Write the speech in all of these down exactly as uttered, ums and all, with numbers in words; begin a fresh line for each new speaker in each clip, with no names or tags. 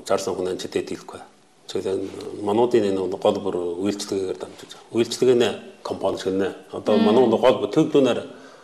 зарсан хүн чидэд хэлэхгүй. Тэгээд мануудын энэ гол бүр үйлчлэгээр дамжиж байгаа. Үйлчлэгээ компани шиг нэ. Одоо манууд гол төвлөнөр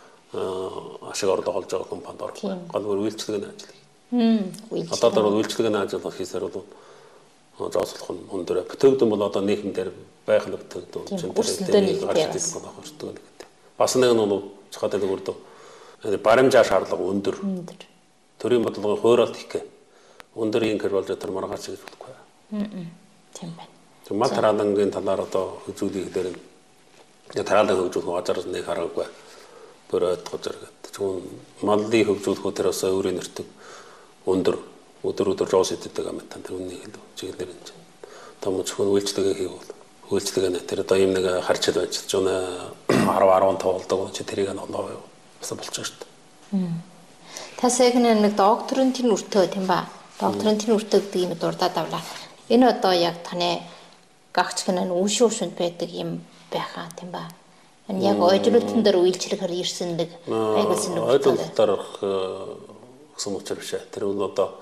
ашиг орлого олж байгаа компанид орох. Гол бүр үйлчлэгээ ажил. Хм. Одоо дараа үйлчлэгээ ажил хийсээр бол зоослох нь өндөр. Бүтэгдэн бол одоо нийгэм дээр байх нь бүтэгдэн.
Өрсөлдөөний гарч ирсэн
байгаа хэрэг гэдэг. Бас нэг нь цохол дэлгүүрд баримжаа шаардлага өндөр. Төрийн бодлогын хууралт их гэ. Өндөр инкер болж тэр маргааш гэж бодохгүй.
Хм. Тийм байна.
Тэг мал тараалангийн талаар одоо хөгжүүлэх дээр нь тараалан хөгжүүлэх ажраас нэг хараагүй. Бөрөөд гоцоргод. Тэгвэл маллыг хөгжүүлэх төрөөс өөрийн нэртэг өндөр өдөр өдөр жоос иддэг юм тань тэр үнийг хэлв. Чиглэлээр энэ. Том зөвхөн үйлчлэгээ хийвэл үйлчлэгээ тэр одоо юм нэг харчил байж ч өнө ten twelve болдог чи тэрийг нь олоо бас болчих шүү дээ.
Та сая нэг докторын тэр үртөө тийм ба. Докторын тэр үртөө гэдэг юм дурдаад авлаа. Энэ одоо яг таны гагч гэнэ үүшүү шүнд байдаг юм байхаа тийм ба. Энэ яг ойдлолтон дээр үйлчлэхээр ирсэн нэг байгуулсан нэг
ойдлолтоор гэсэн учраас биш. Тэр бол одоо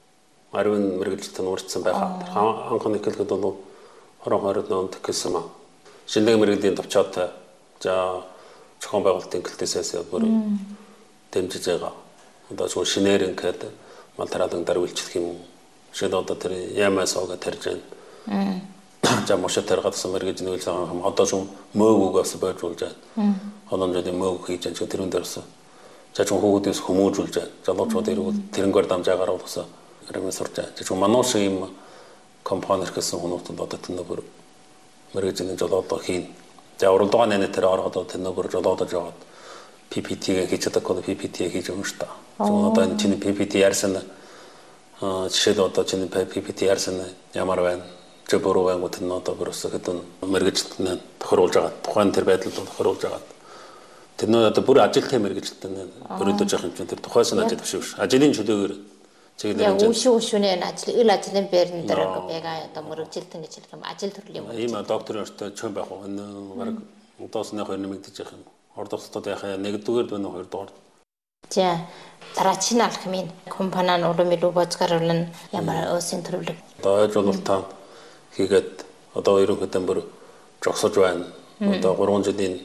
ариун мэрэгжилтэн урдсан байхаа. Анхны хэлэхэд бол twenty twenty онд гэсэн маа. Шинэ мэрэгжлийн төвчөөтэй за зохион байгуулалтын гэлтээсээс бүр дэмжиж байгаа. Одоо зөв шинээр ингээд мал тараалан дээр үйлчлэх юм. Шид одоо тэр ямаас ога тарж байна. За мошо таргадсан мэрэгжлийн үйл ажиллагаа одоо зөв мөөгөөс байжуулж байна. Холомжуудын мөөг хийж байгаа тэрүүн дээрсэн. За зөв хүүхдээс хүмүүжүүлж байна. Залуучууд ирвэл тэрнгээр дамжаагаар болсон. Тэрнээс сурж байгаа. Зөв манууш юм компани гэсэн хүмүүст одоо тэр нөр мэрэгжлийн жолоодоо хийн. За уралдаан нэ тэр ороод тэр нөр жолоодож яваад пи пи ти-г хийж чадахгүй пи пи ти хийж өгнө шүү дээ. Зөв одоо энэ чинь пи пи ти ярьсан жишээд одоо чинь пи пи ти ярьсан ямар байна? Чи буруу байна гэх нь одоо бүрээс хэдэн мэрэгчлэн тохируулж байгаа. Тухайн тэр байдалд тохируулж байгаа. Тэр нөө одоо бүр ажилтны мэрэгчлэн өрөөдөж явах юм чинь тэр тухайсан ажил биш биш. Ажлын чөлөөгөр
яг үүшүү үүшүүний ажил ил ажлын байран дээр байгаа одоо мөрөгжилтэн гэж хэлэх юм ажил төрлийн юм.
Ийм докторын өртөө чөм байх уу? Энэ баг удааснаа хоёр нэмэгдэж явах юм. Ордоцтод яхаа нэгдүгээр дөрөв хоёрдугаар.
За дараагийн алхмын компаниан улам илүү бозгаруулна ямар өсөн төрөлөг.
Одоо ойлголтоо хийгээд одоо ерөнхийдөө бүр жогсож байна. Одоо three жилийн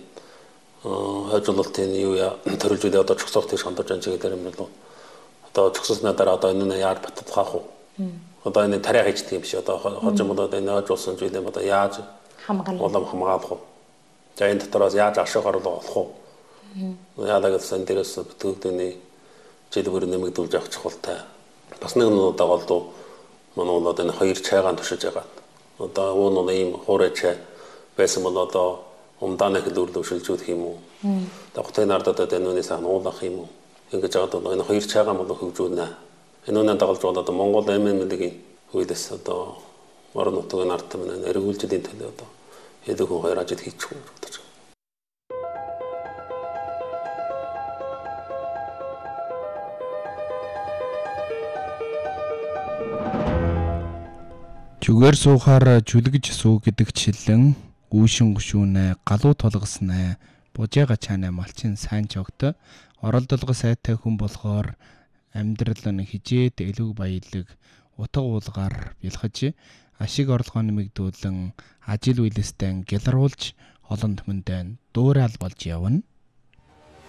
ойлголтын юу яа төрөлжүүдээ одоо жогсох тийш хандаж байгаа чигээр юм л одоо жогсосноо дараа одоо энэ яар батдах уу? Одоо энэ тариа хийдэг юм биш одоо хожим одоо энэ ойлголсон зүйлээ одоо яаж
хамгаалах
улам хамгаалах уу? За энэ дотроос яаж ашиг орлого олох уу? Яагаад гэсэн дээрээс бүтээдний жил бүр нэмэгдүүлж авах чухалтай. Бас нэг нь одоо голдуу манай бол энэ хоёр чайгаан туршиж байгаа. Одоо уун ийм хуурай чай байсан бол одоо умдааны хэлбэрлэл шилжүүлэх юм уу? Дагтын ардад одоо энэ үнээс уулах юм уу? Ингэж байгаа бол энэ хоёр чайгаан бол хөгжүүлнэ. Энэ үнэ дагалж бол одоо Монгол эм эм эм-ийн хуулиас одоо орон нутгийн ард түмэн эргүүлжлийн төлөө одоо хэдэн хүн хоёр ажил хийчих үү гэж бодож байна.
Жүгээр суухаар жүлгэж суу гэдэг чиллэн үүшин гүшүүнэ галуу толгоснэ бужаага чанаа малчин сайн чогт оролдолго сайтай хүн болохоор амьдрал нь хижээд элэг баялаг утга уулгаар бэлхэж ашиг орлогоо нэмэгдүүлэн ажил үйлстэй гялруулж олон түмэндээ дуураал болж явна.